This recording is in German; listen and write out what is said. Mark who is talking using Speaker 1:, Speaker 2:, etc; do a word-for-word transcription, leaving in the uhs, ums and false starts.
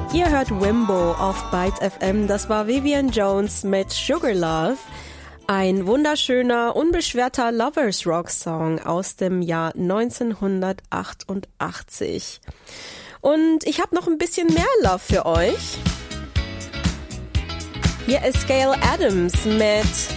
Speaker 1: Ihr hört Wimbo auf Bytes F M. Das war Vivian Jones mit Sugar Love. Ein wunderschöner, unbeschwerter Lovers-Rock-Song aus dem Jahr neunzehnhundertachtundachtzig. Und ich habe noch ein bisschen mehr Love für euch. Hier ist Gayle Adams mit